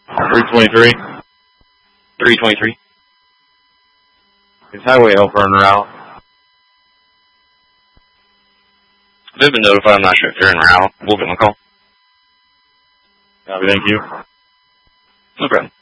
323. 323. Is highway helper en route? They've been notified. I'm not sure if they're en route. We'll give them a call. Copy, thank you. No problem.